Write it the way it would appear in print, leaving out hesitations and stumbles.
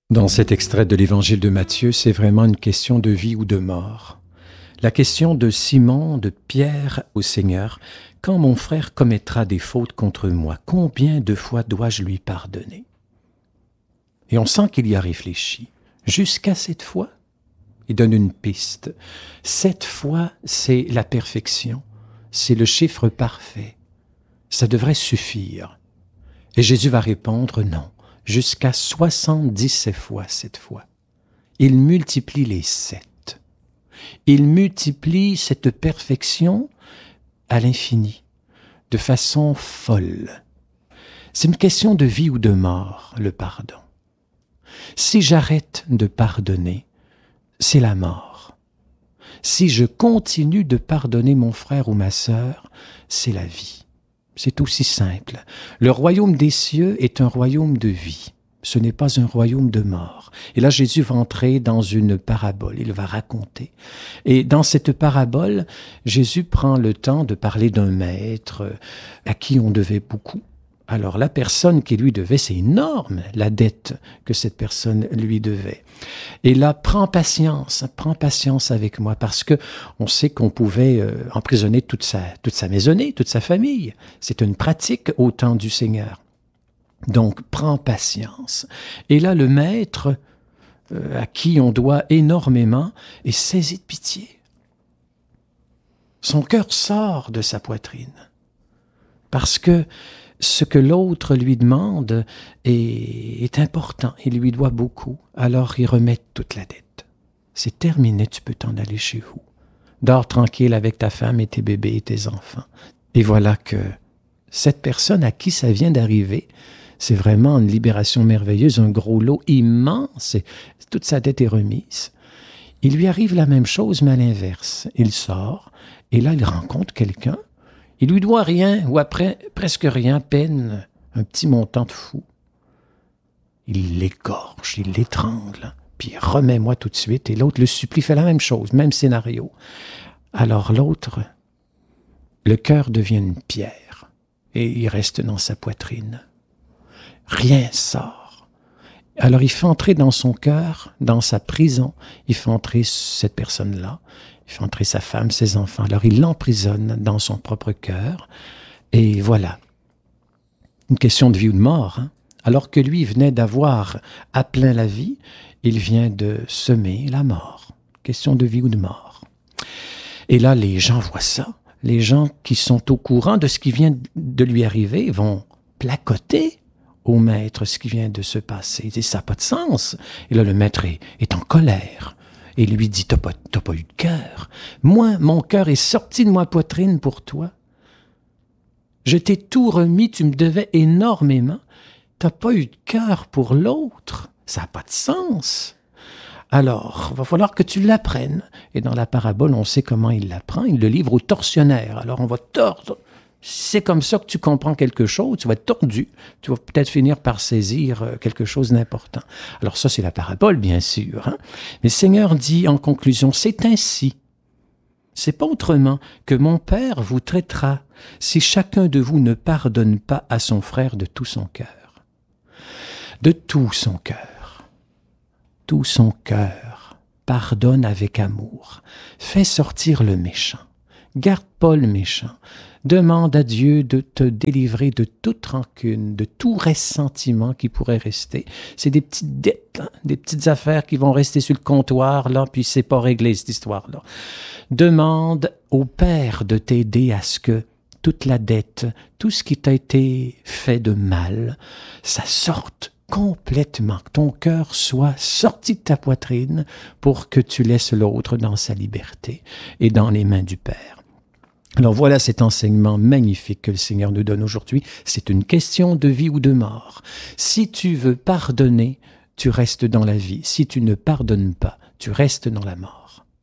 Dans cet extrait de l'Évangile de Matthieu, c'est vraiment une question de vie ou de mort. La question de Simon, de Pierre au Seigneur, « Quand mon frère commettra des fautes contre moi, combien de fois dois-je lui pardonner ?» Et on sent qu'il y a réfléchi. Jusqu'à 7 fois? Il donne une piste. 7 fois, c'est la perfection. C'est le chiffre parfait. Ça devrait suffire. Et Jésus va répondre non. Jusqu'à 77 fois cette fois. Il multiplie les 7. Il multiplie cette perfection à l'infini, de façon folle. C'est une question de vie ou de mort, le pardon. Si j'arrête de pardonner, c'est la mort. Si je continue de pardonner mon frère ou ma sœur, c'est la vie. C'est aussi simple. Le royaume des cieux est un royaume de vie. Ce n'est pas un royaume de mort. Et là, Jésus va entrer dans une parabole. Il va raconter. Et dans cette parabole, Jésus prend le temps de parler d'un maître à qui on devait beaucoup. Alors, la personne qui lui devait, c'est énorme, la dette que cette personne lui devait. Et là, prends patience avec moi, parce que on sait qu'on pouvait emprisonner toute sa maisonnée, toute sa famille. C'est une pratique au temps du Seigneur. Donc, prends patience. Et là, le maître, à qui on doit énormément, est saisi de pitié. Son cœur sort de sa poitrine, parce que ce que l'autre lui demande est important. Il lui doit beaucoup. Alors, il remet toute la dette. C'est terminé, tu peux t'en aller chez vous. Dors tranquille avec ta femme et tes bébés et tes enfants. Et voilà que cette personne à qui ça vient d'arriver, c'est vraiment une libération merveilleuse, un gros lot immense. Toute sa dette est remise. Il lui arrive la même chose, mais à l'inverse. Il sort, et là, il rencontre quelqu'un. Il lui doit rien, ou après presque rien, à peine un petit montant de fou. Il l'égorge, il l'étrangle, puis remets-moi tout de suite. Et l'autre le supplie, fait la même chose, même scénario. Alors l'autre, le cœur devient une pierre, et il reste dans sa poitrine. Rien sort. Alors il fait entrer dans son cœur, dans sa prison, il fait entrer cette personne-là. Il fait entrer sa femme, ses enfants. Alors il l'emprisonne dans son propre cœur. Et voilà. Une question de vie ou de mort. Hein? Alors que lui venait d'avoir à plein la vie, il vient de semer la mort. Question de vie ou de mort. Et là, les gens voient ça. Les gens qui sont au courant de ce qui vient de lui arriver vont placoter au maître ce qui vient de se passer. Ils disent, ça n'a pas de sens. Et là, le maître est en colère. Et lui dit, t'as pas eu de cœur. Moi, mon cœur est sorti de ma poitrine pour toi. Je t'ai tout remis, tu me devais énormément. T'as pas eu de cœur pour l'autre. Ça n'a pas de sens. Alors, il va falloir que tu l'apprennes. Et dans la parabole, on sait comment il l'apprend. Il le livre au tortionnaire. Alors, on va tordre. C'est comme ça que tu comprends quelque chose, tu vas être tordu, tu vas peut-être finir par saisir quelque chose d'important. Alors ça, c'est la parabole, bien sûr. Hein? Mais le Seigneur dit en conclusion, c'est ainsi, c'est pas autrement que mon Père vous traitera si chacun de vous ne pardonne pas à son frère de tout son cœur. De tout son cœur. Tout son cœur. Pardonne avec amour. Fais sortir le méchant. Garde pas le méchant. Demande à Dieu de te délivrer de toute rancune, de tout ressentiment qui pourrait rester. C'est des petites dettes, hein, des petites affaires qui vont rester sur le comptoir, là, puis c'est pas réglé, cette histoire-là. Demande au Père de t'aider à ce que toute la dette, tout ce qui t'a été fait de mal, ça sorte complètement, que ton cœur soit sorti de ta poitrine pour que tu laisses l'autre dans sa liberté et dans les mains du Père. Alors voilà cet enseignement magnifique que le Seigneur nous donne aujourd'hui. C'est une question de vie ou de mort. Si tu veux pardonner, tu restes dans la vie. Si tu ne pardonnes pas, tu restes dans la mort.